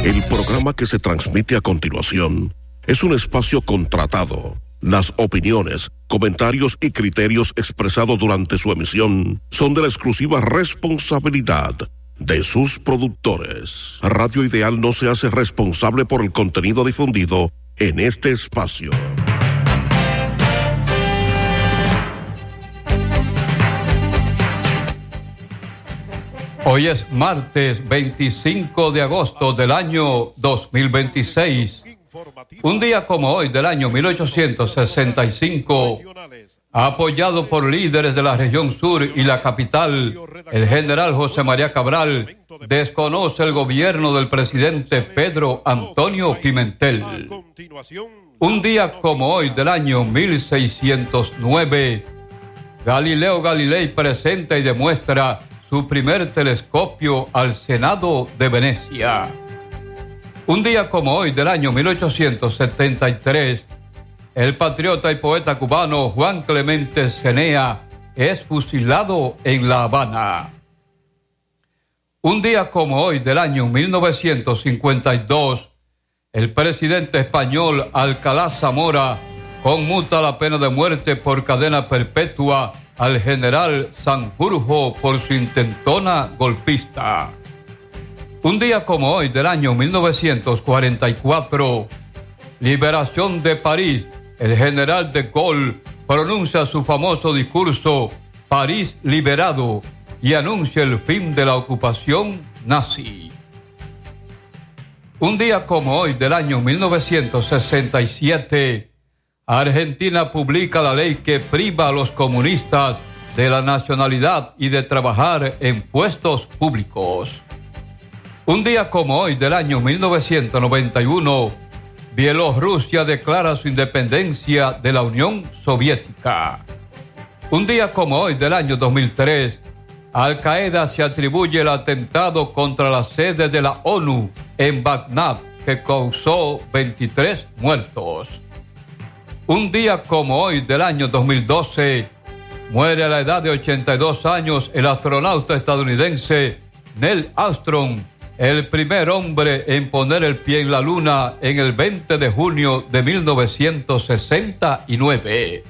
El programa que se transmite a continuación es un espacio contratado. Las opiniones, comentarios y criterios expresados durante su emisión son de la exclusiva responsabilidad de sus productores. Radio Ideal no se hace responsable por el contenido difundido en este espacio. Hoy es martes 25 de agosto del año 2026. Un día como hoy del año 1865, apoyado por líderes de la región sur y la capital, el general José María Cabral desconoce el gobierno del presidente Pedro Antonio Pimentel. Un día como hoy del año 1609, Galileo Galilei presenta y demuestra su primer telescopio al Senado de Venecia. Un día como hoy del año 1873, el patriota y poeta cubano Juan Clemente Cenea es fusilado en La Habana. Un día como hoy del año 1952, el presidente español Alcalá Zamora conmuta la pena de muerte por cadena perpetua al general Sanjurjo por su intentona golpista. Un día como hoy del año 1944, liberación de París, el general de Gaulle pronuncia su famoso discurso París liberado y anuncia el fin de la ocupación nazi. Un día como hoy del año 1967, Argentina publica la ley que priva a los comunistas de la nacionalidad y de trabajar en puestos públicos. Un día como hoy del año 1991, Bielorrusia declara su independencia de la Unión Soviética. Un día como hoy del año 2003, Al Qaeda se atribuye el atentado contra la sede de la ONU en Bagdad, que causó 23 muertos. Un día como hoy del año 2012, muere a la edad de 82 años el astronauta estadounidense Neil Armstrong, el primer hombre en poner el pie en la Luna en el 20 de junio de 1969.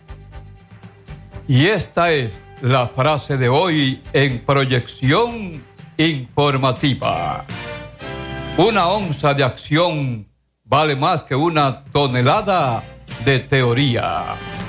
Y esta es la frase de hoy en Proyección Informativa. Una onza de acción vale más que una tonelada de teoría.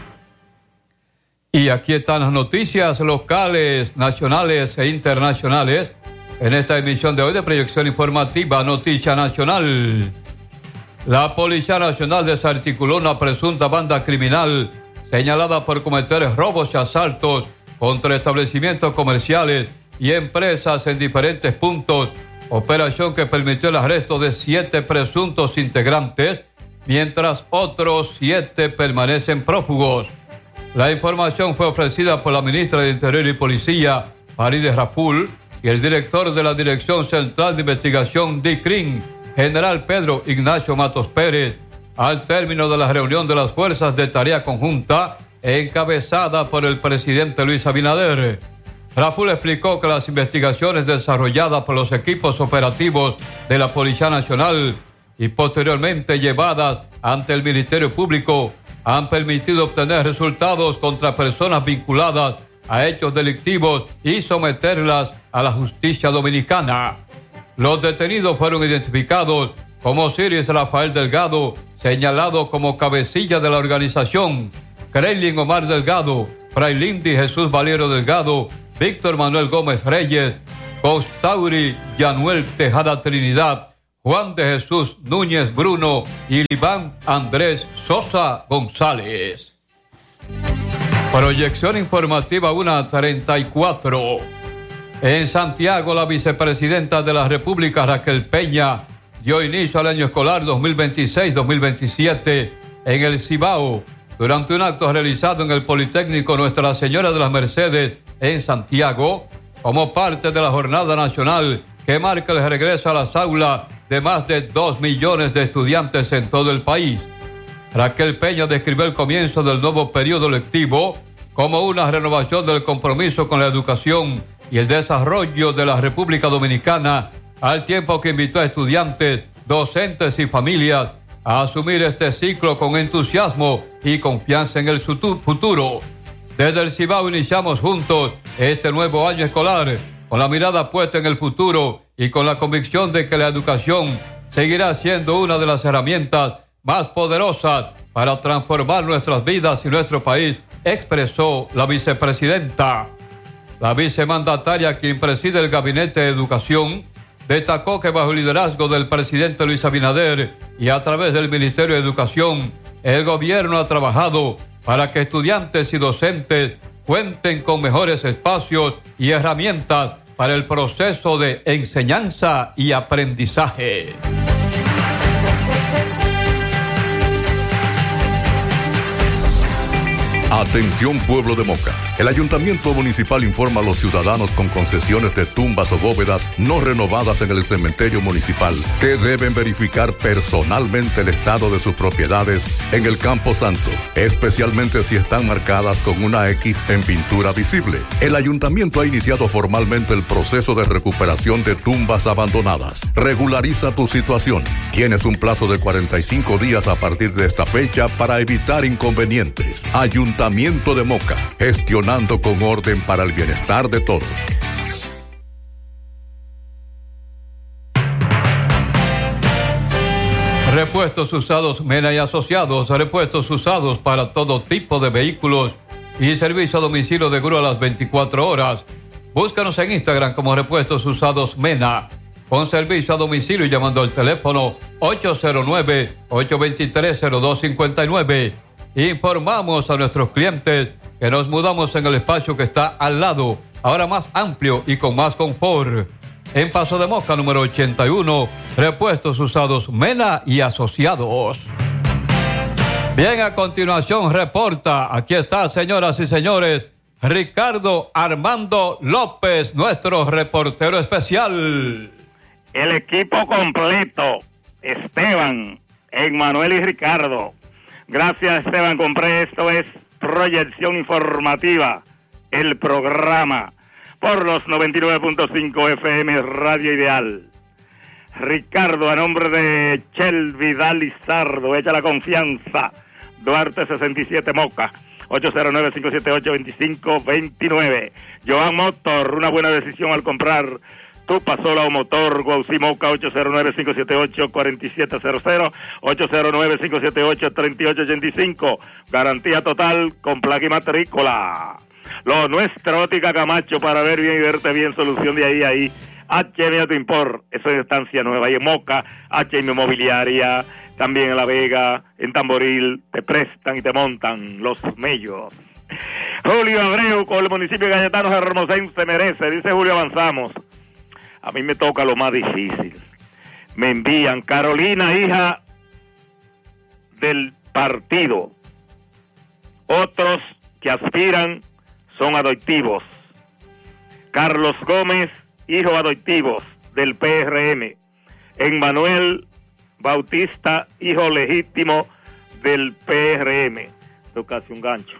Y aquí están las noticias locales, nacionales e internacionales en esta emisión de hoy de Proyección Informativa, Noticia Nacional. La Policía Nacional desarticuló una presunta banda criminal señalada por cometer robos y asaltos contra establecimientos comerciales y empresas en diferentes puntos, operación que permitió el arresto de 7 presuntos integrantes, mientras otros 7 permanecen prófugos. La información fue ofrecida por la ministra de Interior y Policía, Farideh Raful, y el director de la Dirección Central de Investigación DICRIN, general Pedro Ignacio Matos Pérez, al término de la reunión de las Fuerzas de Tarea Conjunta, encabezada por el presidente Luis Abinader. Raful explicó que las investigaciones desarrolladas por los equipos operativos de la Policía Nacional y posteriormente llevadas ante el Ministerio Público han permitido obtener resultados contra personas vinculadas a hechos delictivos y someterlas a la justicia dominicana. Los detenidos fueron identificados como Ciris Rafael Delgado, señalado como cabecilla de la organización, Kreilin Omar Delgado, Frailindi Jesús Valero Delgado, Víctor Manuel Gómez Reyes, Costauri Yanuel Tejada Trinidad, Juan de Jesús Núñez Bruno y Iván Andrés Sosa González. Proyección informativa 1:34. En Santiago, la vicepresidenta de la República, Raquel Peña, dio inicio al año escolar 2026-2027 en el Cibao, durante un acto realizado en el Politécnico Nuestra Señora de las Mercedes en Santiago, como parte de la Jornada Nacional que marca el regreso a las aulas de más de 2 millones de estudiantes en todo el país. Raquel Peña describió el comienzo del nuevo periodo lectivo como una renovación del compromiso con la educación y el desarrollo de la República Dominicana al tiempo que invitó a estudiantes, docentes y familias a asumir este ciclo con entusiasmo y confianza en el futuro. Desde el Cibao iniciamos juntos este nuevo año escolar, con la mirada puesta en el futuro y con la convicción de que la educación seguirá siendo una de las herramientas más poderosas para transformar nuestras vidas y nuestro país, expresó la vicepresidenta. La vicemandataria, quien preside el Gabinete de Educación, destacó que bajo el liderazgo del presidente Luis Abinader y a través del Ministerio de Educación, el gobierno ha trabajado para que estudiantes y docentes cuenten con mejores espacios y herramientas para el proceso de enseñanza y aprendizaje. Atención pueblo de Moca. El Ayuntamiento Municipal informa a los ciudadanos con concesiones de tumbas o bóvedas no renovadas en el cementerio municipal que deben verificar personalmente el estado de sus propiedades en el Campo Santo, especialmente si están marcadas con una X en pintura visible. El Ayuntamiento ha iniciado formalmente el proceso de recuperación de tumbas abandonadas. Regulariza tu situación. Tienes un plazo de 45 días a partir de esta fecha para evitar inconvenientes. Ayuntamiento de Moca, gestionando con orden para el bienestar de todos. Repuestos usados Mena y Asociados, repuestos usados para todo tipo de vehículos y servicio a domicilio de grúa a las 24 horas. Búscanos en Instagram como Repuestos Usados Mena, con servicio a domicilio llamando al teléfono 809-823-0259. Informamos a nuestros clientes que nos mudamos en el espacio que está al lado, ahora más amplio y con más confort. En Paso de Moca, número 81, Repuestos Usados Mena y Asociados. Bien, a continuación reporta, aquí está, señoras y señores, Ricardo Armando López, nuestro reportero especial. El equipo completo, Esteban, Emmanuel y Ricardo. Gracias, Esteban Compré. Esto es Proyección Informativa, el programa por los 99.5 FM Radio Ideal. Ricardo, a nombre de Chelvi Lizardo, echa la confianza. Duarte 67 Moca, 809-578-2529. Joan Motor, una buena decisión al comprar tu pasola o motor. Guaucí Moca, 809-578-4700, 809-578-3885. Garantía total con placa y matrícula. Lo nuestro, Óptica Camacho, para ver bien y verte bien, solución de ahí a ahí. HM Auto Import, eso es Estancia Nueva, y en Moca, HM Mobiliaria, también en La Vega, en Tamboril, te prestan y te montan los mellos. Julio Abreu, con el municipio de Cayetano Hermosén, se merece, dice Julio, avanzamos. A mí me toca lo más difícil. Me envían Carolina, hija del partido. Otros que aspiran son adoptivos. Carlos Gómez, hijo adoptivos del PRM. Emmanuel Bautista, hijo legítimo del PRM. Esto es casi un gancho.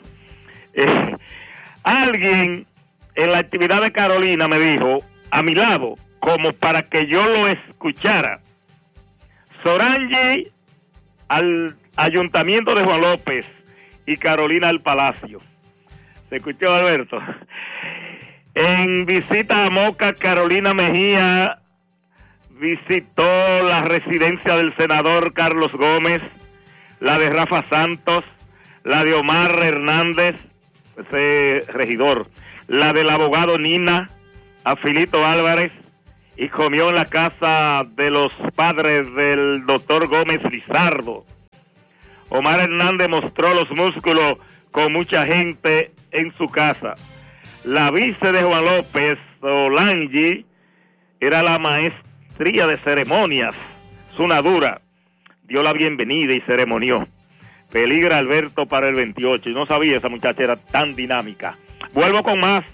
Alguien en la actividad de Carolina me dijo, a mi lado, como para que yo lo escuchara: Sorangi al Ayuntamiento de Juan López y Carolina al Palacio. ¿Se escuchó, Alberto? En visita a Moca, Carolina Mejía visitó la residencia del senador Carlos Gómez, la de Rafa Santos, la de Omar Hernández, ese regidor, la del abogado Nina, Afilito Álvarez, y comió en la casa de los padres del doctor Gómez Lizardo. Omar Hernández mostró los músculos con mucha gente en su casa. La vice de Juan López, Solangi, era la maestría de ceremonias, Sunadura, dio la bienvenida y ceremonió. Peligra Alberto para el 28, y no sabía, esa muchacha era tan dinámica. Vuelvo con más.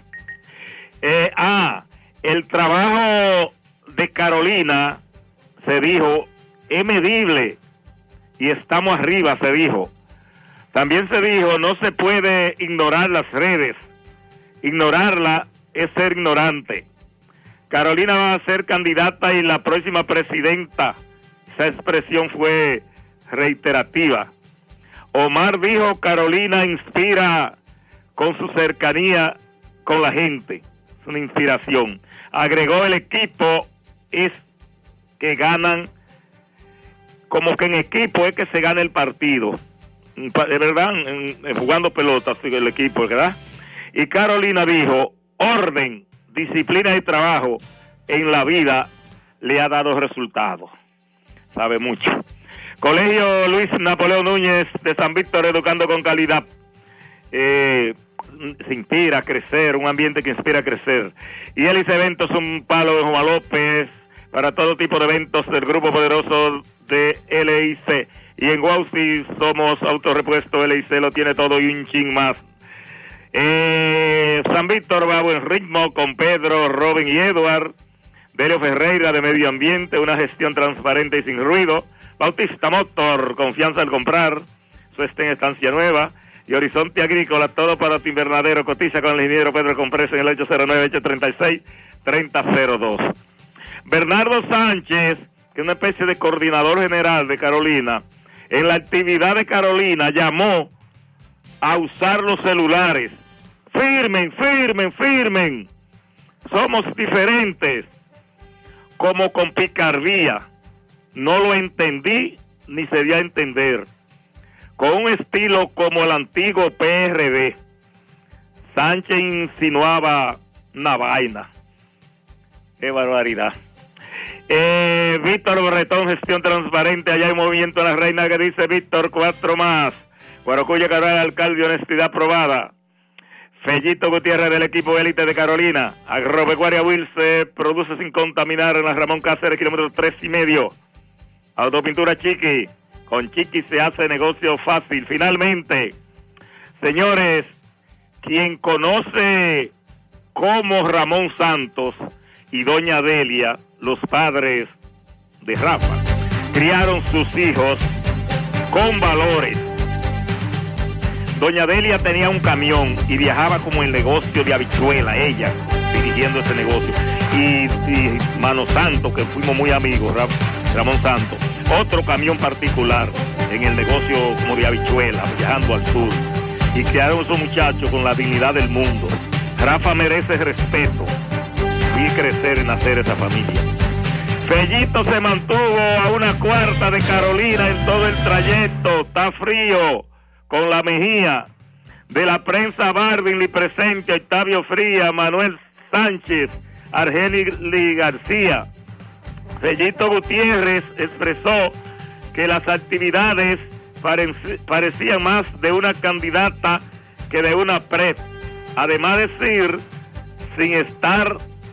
El trabajo de Carolina, se dijo, es medible y estamos arriba, se dijo. También se dijo, no se puede ignorar las redes. Ignorarla es ser ignorante. Carolina va a ser candidata y la próxima presidenta. Esa expresión fue reiterativa. Omar dijo, Carolina inspira con su cercanía con la gente. Es una inspiración. Agregó, el equipo es que ganan, como que en equipo es que se gana el partido. De verdad, jugando pelotas el equipo, ¿verdad? Y Carolina dijo, orden, disciplina y trabajo en la vida le ha dado resultados. Sabe mucho. Colegio Luis Napoleón Núñez de San Víctor, educando con calidad. Se inspira a crecer, un ambiente que inspira a crecer. Y Hélice Eventos, un palo de Juan López para todo tipo de eventos del grupo poderoso de LIC. Y en Guausi somos Autorepuesto LIC, lo tiene todo y un chin más. San Víctor va a buen ritmo con Pedro, Robin y Edward. Delio Ferreira de Medio Ambiente, una gestión transparente y sin ruido. Bautista Motor, confianza al comprar. Eso está en Estancia Nueva. Y Horizonte Agrícola, todo para tu invernadero. Cotiza con el ingeniero Pedro Compresa en el 809-836-3002. Bernardo Sánchez, que es una especie de coordinador general de Carolina, en la actividad de Carolina llamó a usar los celulares. Firmen, firmen, firmen. Somos diferentes. Como con picardía. No lo entendí ni se dio a entender. Con un estilo como el antiguo PRD. Sánchez insinuaba una vaina. Qué barbaridad. Víctor Borretón, gestión transparente. Allá hay movimiento en la Reina que dice Víctor, 4 más. Guaracuya Cabral, alcalde, honestidad probada. Fellito Gutiérrez del equipo élite de Carolina. Agropecuaria Wilse produce sin contaminar en la Ramón Cáceres, kilómetro 3,5. Autopintura Chiqui. Con Chiqui se hace negocio fácil. Finalmente, señores, quien conoce como Ramón Santos y doña Delia, los padres de Rafa, criaron sus hijos con valores. Doña Delia tenía un camión y viajaba como el negocio de habichuela, ella dirigiendo ese negocio. Y Mano Santo, que fuimos muy amigos, Ramón Santos, otro camión particular en el negocio como de habichuela, viajando al sur. Y crearon esos muchachos con la dignidad del mundo. Rafa merece respeto y crecer y nacer esa familia. Fellito se mantuvo a una cuarta de Carolina en todo el trayecto. Está frío con la Mejía. De la prensa Bardini presente, Octavio Fría, Manuel Sánchez, Argeli García. Fellito Gutiérrez expresó que las actividades parecían más de una candidata que de una PREP. Además de decir, sin estar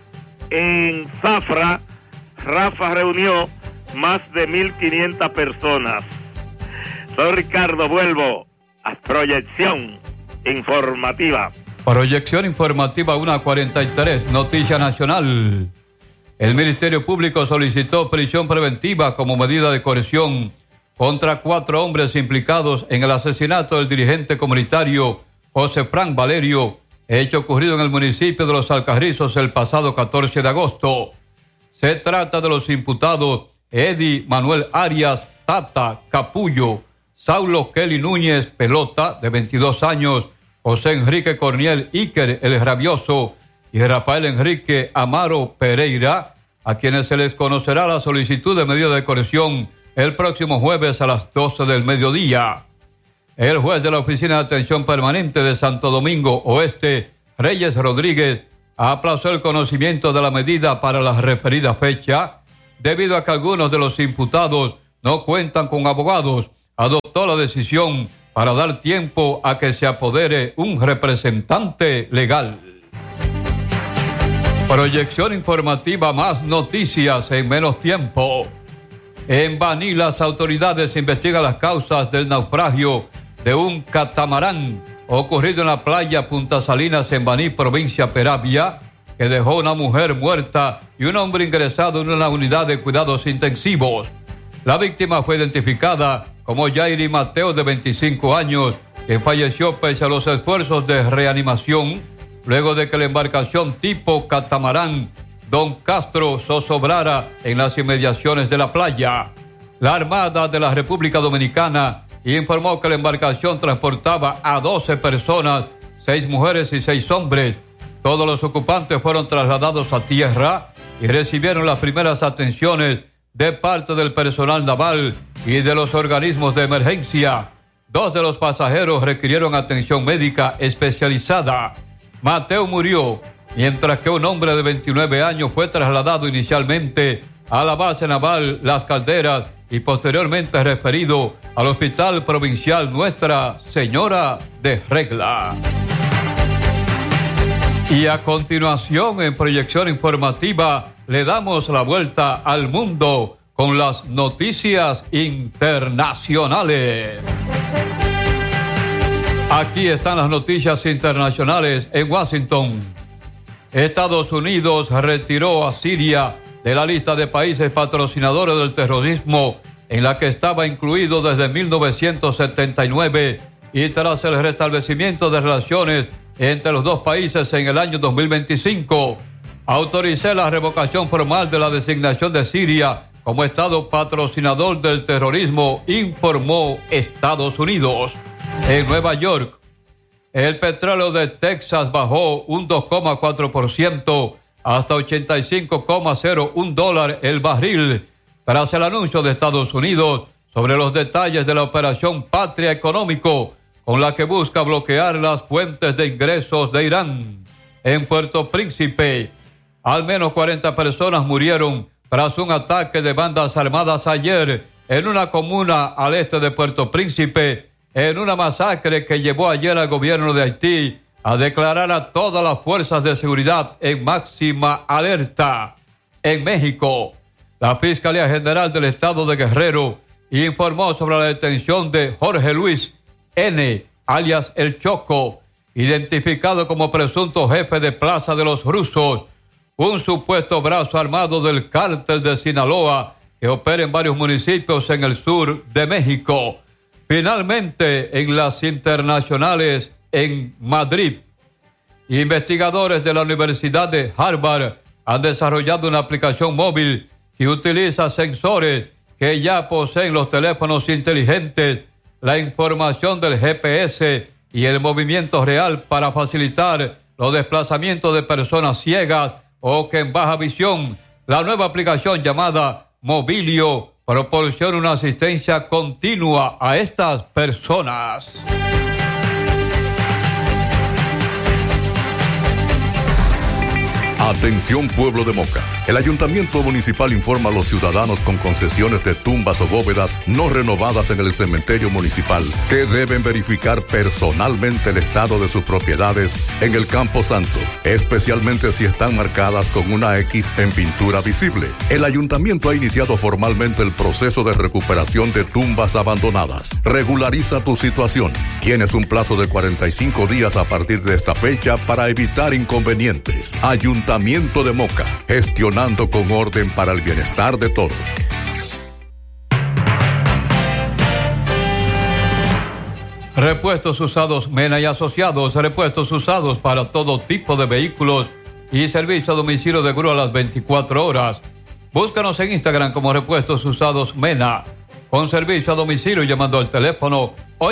en Zafra, Rafa reunió más de 1,500 personas. Soy Ricardo, vuelvo a Proyección Informativa. Proyección Informativa 1:43, Noticia Nacional. El Ministerio Público solicitó prisión preventiva como medida de coerción contra 4 hombres implicados en el asesinato del dirigente comunitario José Frank Valerio, hecho ocurrido en el municipio de Los Alcarrizos el pasado 14 de agosto. Se trata de los imputados Eddie Manuel Arias Tata Capullo, Saulo Kelly Núñez Pelota, de 22 años, José Enrique Corniel Iker el Rabioso y Rafael Enrique Amaro Pereira, a quienes se les conocerá la solicitud de medida de coerción el próximo jueves a las 12 del mediodía. El juez de la Oficina de Atención Permanente de Santo Domingo Oeste, Reyes Rodríguez, aplazó el conocimiento de la medida para la referida fecha, debido a que algunos de los imputados no cuentan con abogados. Adoptó la decisión para dar tiempo a que se apodere un representante legal. Proyección informativa, más noticias en menos tiempo. En Baní, las autoridades investigan las causas del naufragio de un catamarán ocurrido en la playa Punta Salinas en Baní, provincia Peravia, que dejó una mujer muerta y un hombre ingresado en una unidad de cuidados intensivos. La víctima fue identificada como Yairi Mateo, de 25 años, que falleció pese a los esfuerzos de reanimación luego de que la embarcación tipo catamarán Don Castro zozobrara en las inmediaciones de la playa. La Armada de la República Dominicana informó que la embarcación transportaba a 12 personas, 6 mujeres y 6 hombres. Todos los ocupantes fueron trasladados a tierra y recibieron las primeras atenciones de parte del personal naval y de los organismos de emergencia. 2 de los pasajeros requirieron atención médica especializada. Mateo murió, mientras que un hombre de 29 años fue trasladado inicialmente a la base naval Las Calderas y posteriormente referido al Hospital Provincial Nuestra Señora de Regla. Y a continuación, en proyección informativa, le damos la vuelta al mundo con las noticias internacionales. Aquí están las noticias internacionales en Washington. Estados Unidos retiró a Siria de la lista de países patrocinadores del terrorismo en la que estaba incluido desde 1979 y tras el restablecimiento de relaciones entre los dos países en el año 2025. Autoricé la revocación formal de la designación de Siria como Estado patrocinador del terrorismo, informó Estados Unidos. En Nueva York, el petróleo de Texas bajó un 2,4% hasta $85,01 el barril, tras el anuncio de Estados Unidos sobre los detalles de la operación Patria Económico, con la que busca bloquear las fuentes de ingresos de Irán. En Puerto Príncipe, al menos 40 personas murieron tras un ataque de bandas armadas ayer en una comuna al este de Puerto Príncipe, en una masacre que llevó ayer al gobierno de Haití a declarar a todas las fuerzas de seguridad en máxima alerta. En México, la Fiscalía General del Estado de Guerrero informó sobre la detención de Jorge Luis N., alias El Choco, identificado como presunto jefe de Plaza de los Rusos, un supuesto brazo armado del cártel de Sinaloa que opera en varios municipios en el sur de México. Finalmente, en las internacionales en Madrid, investigadores de la Universidad de Harvard han desarrollado una aplicación móvil que utiliza sensores que ya poseen los teléfonos inteligentes, la información del GPS y el movimiento real para facilitar los desplazamientos de personas ciegas o que en baja visión. La nueva aplicación llamada Mobilio proporciona una asistencia continua a estas personas. Atención pueblo de Moca. El Ayuntamiento Municipal informa a los ciudadanos con concesiones de tumbas o bóvedas no renovadas en el cementerio municipal que deben verificar personalmente el estado de sus propiedades en el Campo Santo, especialmente si están marcadas con una X en pintura visible. El Ayuntamiento ha iniciado formalmente el proceso de recuperación de tumbas abandonadas. Regulariza tu situación. Tienes un plazo de 45 días a partir de esta fecha para evitar inconvenientes. Ayuntamiento de Moca, gestionando con orden para el bienestar de todos. Repuestos usados Mena y Asociados, repuestos usados para todo tipo de vehículos y servicio a domicilio de grúa a las 24 horas. Búscanos en Instagram como Repuestos Usados Mena, con servicio a domicilio llamando al teléfono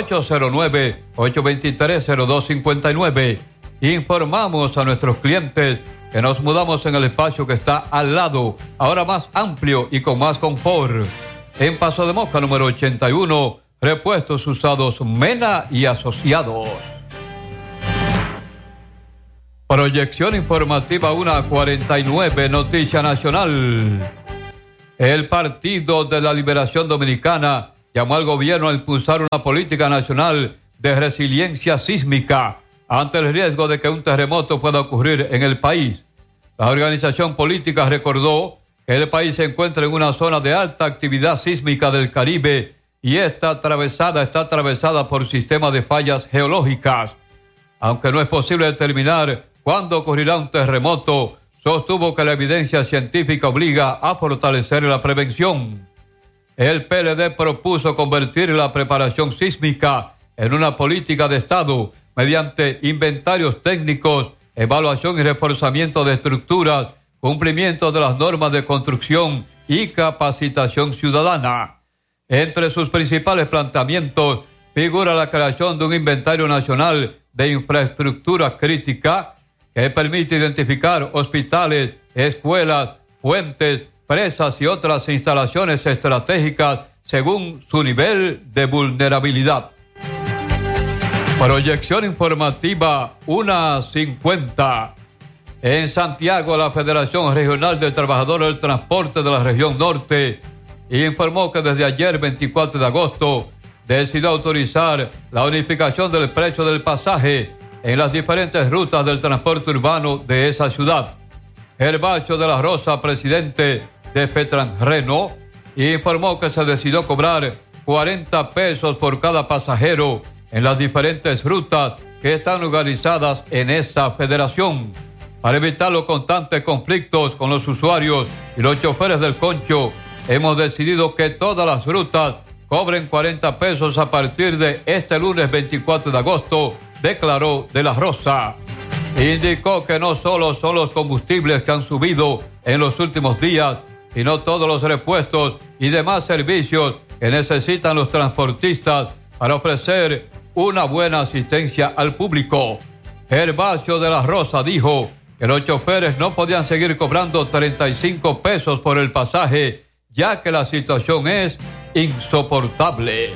809-823-0259. Informamos a nuestros clientes que nos mudamos en el espacio que está al lado, ahora más amplio y con más confort. En Paso de Moca, número 81, Repuestos Usados Mena y Asociados. Proyección informativa 1:49, Noticia Nacional. El Partido de la Liberación Dominicana llamó al gobierno a impulsar una política nacional de resiliencia sísmica ante el riesgo de que un terremoto pueda ocurrir en el país. La organización política recordó que el país se encuentra en una zona de alta actividad sísmica del Caribe y está atravesada por sistemas de fallas geológicas. Aunque no es posible determinar cuándo ocurrirá un terremoto, sostuvo que la evidencia científica obliga a fortalecer la prevención. El PLD propuso convertir la preparación sísmica en una política de Estado mediante inventarios técnicos, evaluación y reforzamiento de estructuras, cumplimiento de las normas de construcción y capacitación ciudadana. Entre sus principales planteamientos figura la creación de un inventario nacional de infraestructura crítica que permite identificar hospitales, escuelas, puentes, presas y otras instalaciones estratégicas según su nivel de vulnerabilidad. Proyección informativa 1:50. En Santiago, la Federación Regional del Trabajador del Transporte de la Región Norte informó que desde ayer, 24 de agosto, decidió autorizar la unificación del precio del pasaje en las diferentes rutas del transporte urbano de esa ciudad. Gervasio de la Rosa, presidente de FETRANRENO, informó que se decidió cobrar 40 pesos por cada pasajero en las diferentes rutas que están organizadas en esa federación. Para evitar los constantes conflictos con los usuarios y los choferes del concho, hemos decidido que todas las rutas cobren 40 pesos a partir de este lunes 24 de agosto, declaró de la Rosa. Indicó que no solo son los combustibles que han subido en los últimos días, sino todos los repuestos y demás servicios que necesitan los transportistas para ofrecer una buena asistencia al público. Gervasio de la Rosa dijo que los choferes no podían seguir cobrando 35 pesos por el pasaje, ya que la situación es insoportable.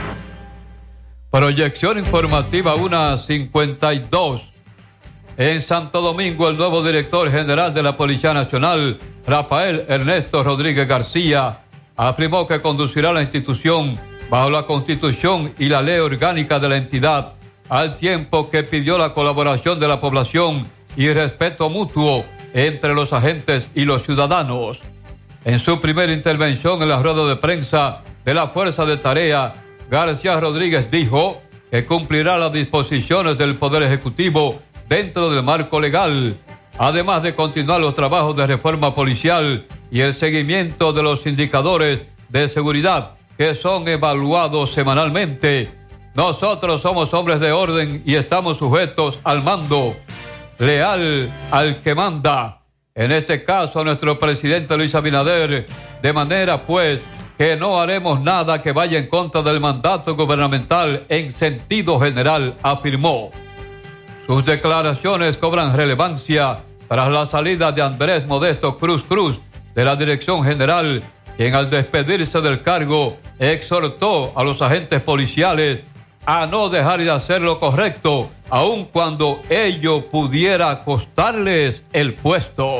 Proyección informativa 1:52. En Santo Domingo, el nuevo director general de la Policía Nacional, Rafael Ernesto Rodríguez García, afirmó que conducirá la institución bajo la Constitución y la ley orgánica de la entidad, al tiempo que pidió la colaboración de la población y respeto mutuo entre los agentes y los ciudadanos. En su primera intervención en la rueda de prensa de la Fuerza de Tarea, García Rodríguez dijo que cumplirá las disposiciones del Poder Ejecutivo dentro del marco legal, además de continuar los trabajos de reforma policial y el seguimiento de los indicadores de seguridad que son evaluados semanalmente. Nosotros somos hombres de orden y estamos sujetos al mando, leal al que manda. En este caso, a nuestro presidente Luis Abinader, de manera pues que no haremos nada que vaya en contra del mandato gubernamental en sentido general, afirmó. Sus declaraciones cobran relevancia tras la salida de Andrés Modesto Cruz Cruz de la Dirección General, quien al despedirse del cargo exhortó a los agentes policiales a no dejar de hacer lo correcto, aun cuando ello pudiera costarles el puesto.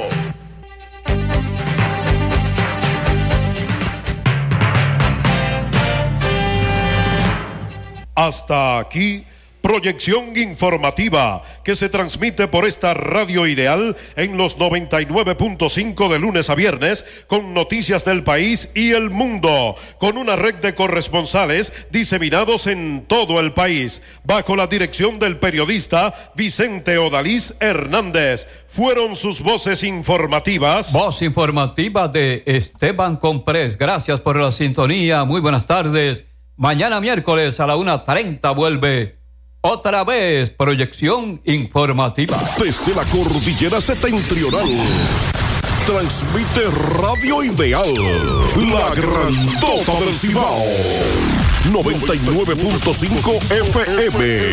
Hasta aquí, proyección informativa que se transmite por esta radio ideal en los 99.5 de lunes a viernes, con noticias del país y el mundo, con una red de corresponsales diseminados en todo el país, bajo la dirección del periodista Vicente Odalís Hernández. Fueron sus voces informativas. Voz informativa de Esteban Comprés. Gracias por la sintonía. Muy buenas tardes. Mañana miércoles a la 1:30 vuelve otra vez proyección informativa. Desde la cordillera septentrional, transmite Radio Ideal, la grandota del Cibao, 99.5 FM.